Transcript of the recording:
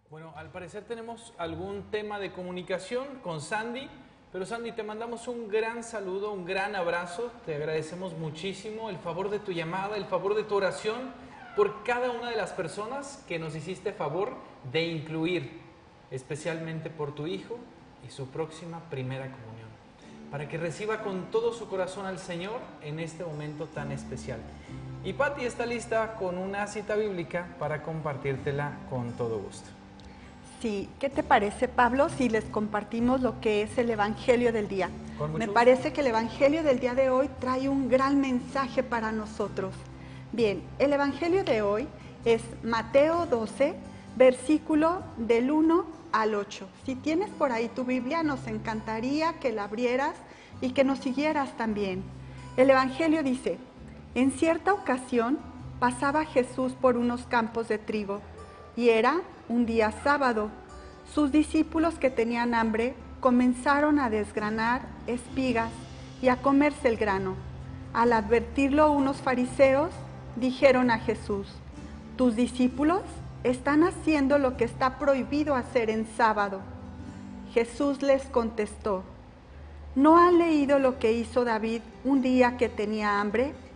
Bueno, al parecer tenemos algún tema de comunicación con Sandy, pero Sandy, te mandamos un gran saludo, un gran abrazo, te agradecemos muchísimo el favor de tu llamada, el favor de tu oración por cada una de las personas que nos hiciste favor de incluir, especialmente por tu hijo y su próxima primera comunión, para que reciba con todo su corazón al Señor en este momento tan especial. Y Patti está lista con una cita bíblica para compartírtela con todo gusto. Sí, ¿qué te parece, Pablo, si les compartimos lo que es el Evangelio del día? Me parece que el Evangelio del día de hoy trae un gran mensaje para nosotros. Bien, el Evangelio de hoy es Mateo 12, versículo del 1 al 8. Si tienes por ahí tu Biblia, nos encantaría que la abrieras y que nos siguieras también. El Evangelio dice: en cierta ocasión pasaba Jesús por unos campos de trigo y era un día sábado. Sus discípulos, que tenían hambre, comenzaron a desgranar espigas y a comerse el grano. Al advertirlo unos fariseos, dijeron a Jesús: tus discípulos están haciendo lo que está prohibido hacer en sábado. Jesús les contestó: ¿no han leído lo que hizo David un día que tenía hambre